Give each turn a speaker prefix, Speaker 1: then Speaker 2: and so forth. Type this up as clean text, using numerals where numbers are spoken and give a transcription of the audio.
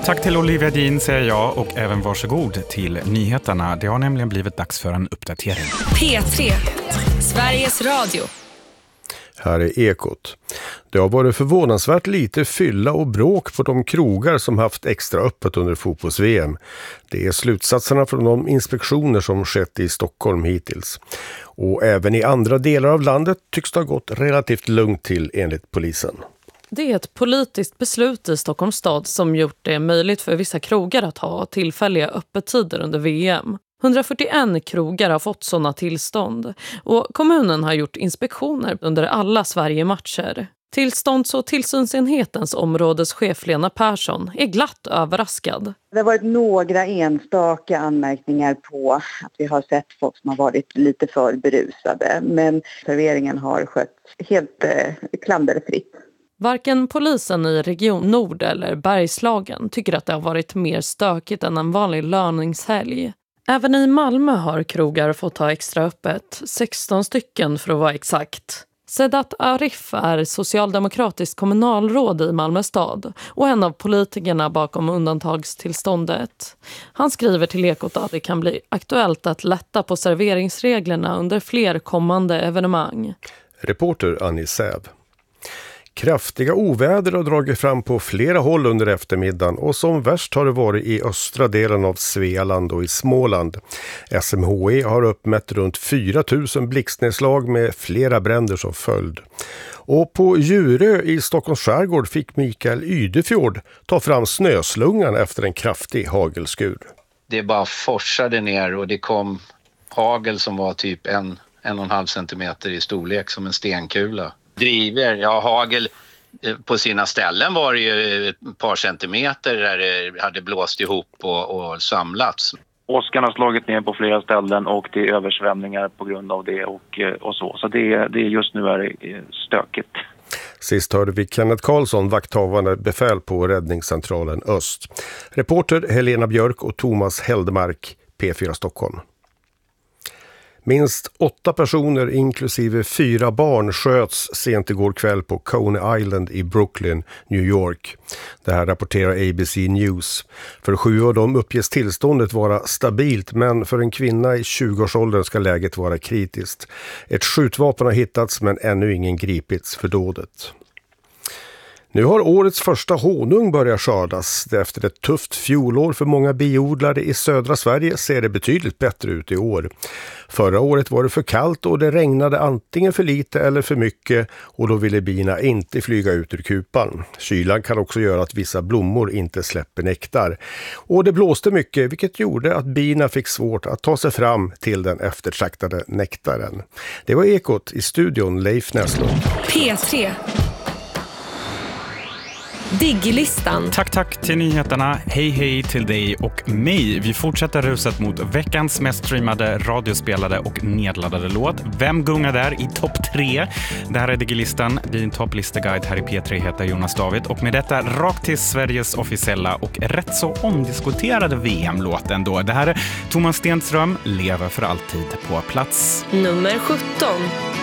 Speaker 1: Tack till Olivia Dean säger jag och även varsågod till nyheterna. Det har nämligen blivit dags för en uppdatering.
Speaker 2: P3, Sveriges Radio.
Speaker 3: Här är Ekot. Det har varit förvånansvärt lite fylla och bråk på de krogar som haft extra öppet under fotbolls-VM. Det är slutsatserna från de inspektioner som skett i Stockholm hittills. Och även i andra delar av landet tycks det ha gått relativt lugnt till enligt polisen.
Speaker 4: Det är ett politiskt beslut i Stockholms stad som gjort det möjligt för vissa krogar att ha tillfälliga öppettider under VM. 141 krogar har fått sådana tillstånd och kommunen har gjort inspektioner under alla Sverige-matcher. Tillstånds- och tillsynsenhetens områdeschef Lena Persson är glatt överraskad.
Speaker 5: Det har varit några enstaka anmärkningar på att vi har sett folk som har varit lite för berusade, men serveringen har skött helt klanderfritt.
Speaker 4: Varken polisen i Region Nord eller Bergslagen tycker att det har varit mer stökigt än en vanlig löningshelg. Även i Malmö har krogar fått ha extra öppet, 16 stycken för att vara exakt. Sedat Arif är socialdemokratisk kommunalråd i Malmö stad och en av politikerna bakom undantagstillståndet. Han skriver till Ekot att det kan bli aktuellt att lätta på serveringsreglerna under fler kommande evenemang.
Speaker 3: Reporter Annie Säv. Kraftiga oväder har dragit fram på flera håll under eftermiddagen och som värst har det varit i östra delen av Svealand och i Småland. SMHI har uppmätt runt 4 000 blixtnedslag med flera bränder som följd. Och på Djurö i Stockholms skärgård fick Mikael Ydefjord ta fram snöslungan efter en kraftig hagelskur.
Speaker 6: Det bara forsade ner och det kom hagel som var typ 1,5 centimeter i storlek som en stenkula. Hagel på sina ställen var det ju ett par centimeter där det hade blåst ihop och samlats.
Speaker 7: Åskan har slagit ner på flera ställen och det är översvämningar på grund av det och så. Så det är just nu är det stökigt.
Speaker 3: Sist hörde vi Kenneth Karlsson, vakthavande befäl på Räddningscentralen Öst. Reporter Helena Björk och Thomas Heldemark, P4 Stockholm. Minst 8 personer inklusive 4 barn sköts sent igår kväll på Coney Island i Brooklyn, New York. Det här rapporterar ABC News. För 7 av dem uppges tillståndet vara stabilt, men för en kvinna i 20-årsåldern ska läget vara kritiskt. Ett skjutvapen har hittats men ännu ingen gripits för dådet. Nu har årets första honung börjat skördas. Efter ett tufft fjolår för många biodlare i södra Sverige ser det betydligt bättre ut i år. Förra året var det för kallt och det regnade antingen för lite eller för mycket och då ville bina inte flyga ut ur kupan. Kylan kan också göra att vissa blommor inte släpper nektar. Och det blåste mycket vilket gjorde att bina fick svårt att ta sig fram till den eftertraktade nektaren. Det var Ekot i studion Leif Näslund.
Speaker 2: P3. Diglistan.
Speaker 1: Tack till nyheterna. Hej till dig och mig. Vi fortsätter ruset mot veckans mest streamade, radiospelade och nedladdade låt. Vem gungar där i topp 3? Det här är Diglistan. Din topplisteguide här i P3 heter Jonas David. Och med detta rakt till Sveriges officiella och rätt så omdiskuterade VM-låten då. Det här är Thomas Stenström, Lever för alltid på plats.
Speaker 2: Nummer 17.